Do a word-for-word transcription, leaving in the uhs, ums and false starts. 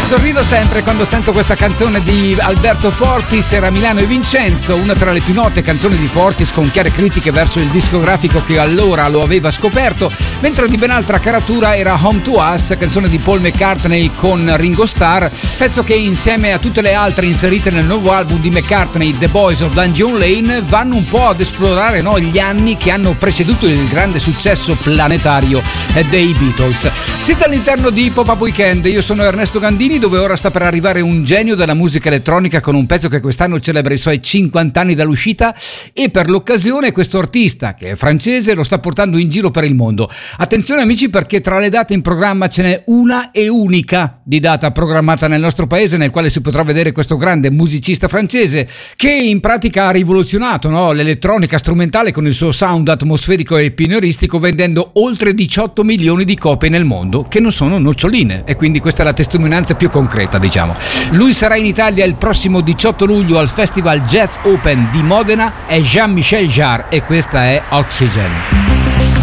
Sorrido sempre quando sento questa canzone di Alberto Fortis, era Milano e Vincenzo, una tra le più note canzoni di Fortis con chiare critiche verso il discografico che allora lo aveva scoperto, mentre di ben altra caratura era Home to Us, canzone di Paul McCartney con Ringo Starr, pezzo che insieme a tutte le altre inserite nel nuovo album di McCartney, The Boys of Dungeon Lane, vanno un po' ad esplorare, no, gli anni che hanno preceduto il grande successo planetario dei Beatles. Siete all'interno di Pop-Up Weekend, io sono Ernesto Gandini, dove ora sta per arrivare un genio della musica elettronica con un pezzo che quest'anno celebra i suoi cinquanta anni dall'uscita, e per l'occasione questo artista, che è francese, lo sta portando in giro per il mondo. Attenzione amici, perché tra le date in programma ce n'è una e unica di data programmata nel nostro paese, nel quale si potrà vedere questo grande musicista francese che in pratica ha rivoluzionato, no, l'elettronica strumentale con il suo sound atmosferico e pionieristico, vendendo oltre diciotto milioni di copie nel mondo, che non sono noccioline, e quindi questa è la testimonianza più concreta, diciamo. Lui sarà in Italia il prossimo diciotto luglio al Festival Jazz Open di Modena, è Jean-Michel Jarre e questa è Oxygen.